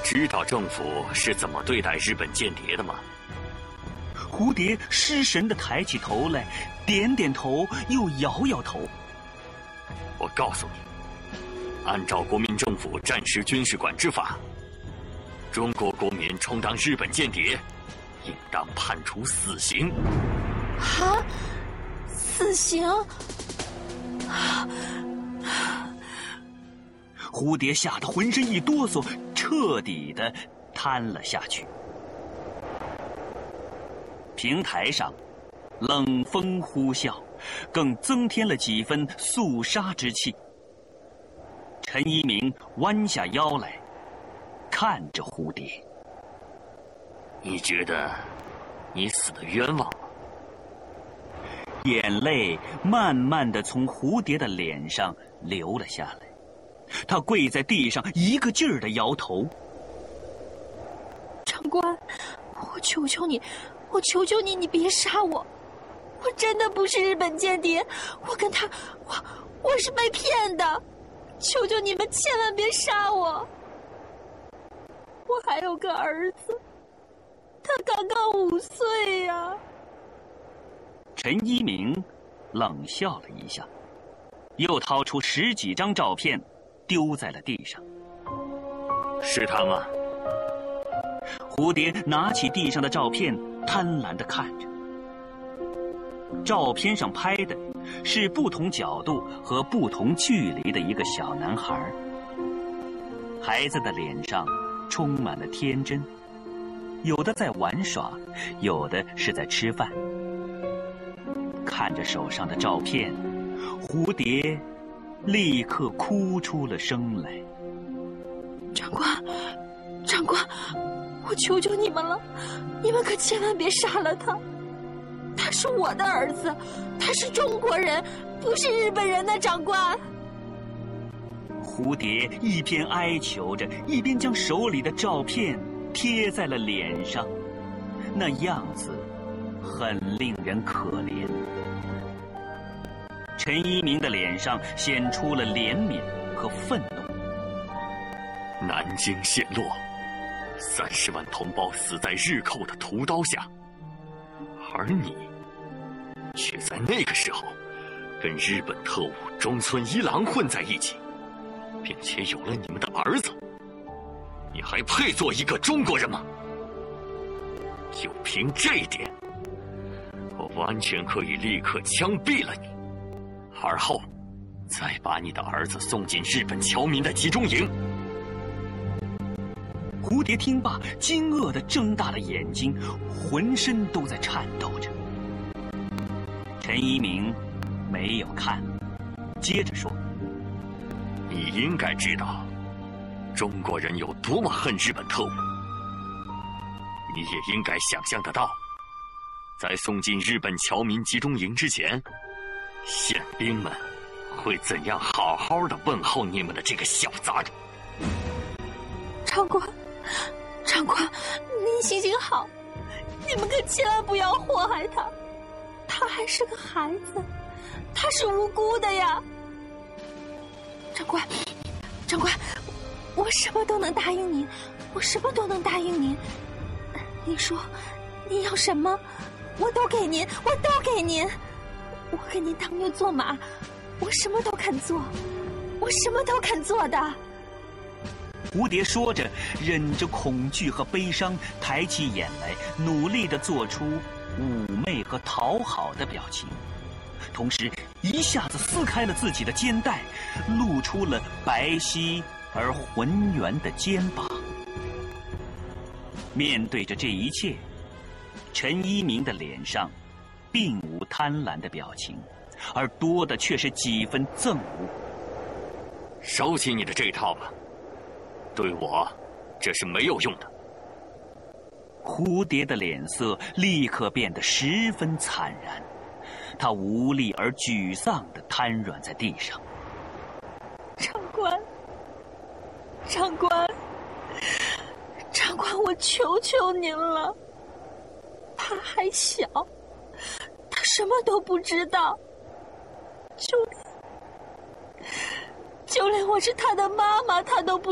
知道政府是怎么对待日本间谍的吗？ 蝴蝶失神地抬起头来，点点头，又摇摇头。 我告诉你，按照国民政府战时军事管制法，中国国民充当日本间谍，应当判处死刑。 啊，死刑！ 蝴蝶吓得浑身一哆嗦，彻底地瘫了下去。平台上，冷风呼啸，更增添了几分肃杀之气。陈一鸣弯下腰来，看着蝴蝶。 你觉得你死得冤枉吗？ 眼泪慢慢地从蝴蝶的脸上流了下来，他跪在地上，一个劲儿地摇头。 长官，我求求你，我求求你，你别杀我！我真的不是日本间谍，我跟他，我是被骗的！求求你们千万别杀我！我还有个儿子，他刚刚5岁呀。 陈一鸣冷笑了一下，又掏出10几张照片，丢在了地上。 是他吗？ 蝴蝶拿起地上的照片，贪婪地看着。照片上拍的是不同角度和不同距离的一个小男孩。孩子的脸上充满了天真，有的在玩耍，有的是在吃饭。看着手上的照片，蝴蝶立刻哭出了声来。 长官，我求求你们了，你们可千万别杀了他！他是我的儿子，他是中国人，不是日本人的长官。 蝴蝶一边哀求着，一边将手里的照片贴在了脸上，那样子很令人可怜。陈一鸣的脸上显出了怜悯和愤怒。 南京陷落，30万同胞死在日寇的屠刀下，而你却在那个时候跟日本特务中村一郎混在一起，并且有了你们的儿子，你还配做一个中国人吗？就凭这一点，我完全可以立刻枪毙了你，而后再把你的儿子送进日本侨民的集中营。 蝴蝶听罢，惊愕地睁大了眼睛，浑身都在颤抖着。陈一鸣没有看，接着说：“ 你应该知道，中国人有多么恨日本特务。你也应该想象得到，在送进日本侨民集中营之前，宪兵们会怎样好好的问候你们的这个小杂种。” 长官，您行行好，你们可千万不要祸害他，他还是个孩子，他是无辜的呀。长官，我什么都能答应您，我什么都能答应您。您说您要什么，我都给您，我都给您。我给您当牛做马，我什么都肯做，我什么都肯做的。 蝴蝶说着，忍着恐惧和悲伤，抬起眼来，努力地做出妩媚和讨好的表情，同时一下子撕开了自己的肩带，露出了白皙而浑圆的肩膀。面对着这一切，陈一鸣的脸上并无贪婪的表情，而多的却是几分憎恶。 收起你的这一套吧，对我这是没有用的。 蝴蝶的脸色立刻变得十分惨然，他无力而沮丧地瘫软在地上。 长官，我求求您了，他还小，他什么都不知道，就连我是他的妈妈，他都不